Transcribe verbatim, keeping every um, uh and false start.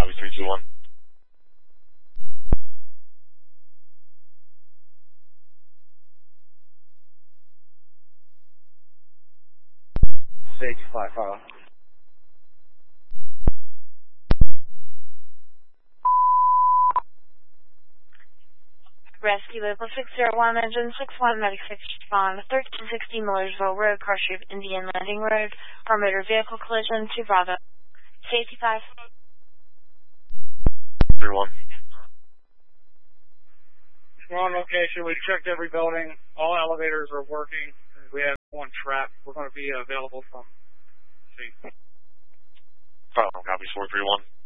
Copy three two one. Stage five five. Rescue Vehicle six zero one, Engine six one, Medic six on thirteen sixty Millersville Road, Cross Street, Indian Landing Road, for motor vehicle collision to Bravo. Safety five. three one. We're on location. We've checked every building. All elevators are working. We have one trap. We're going to be available from. See. Final copies four three one.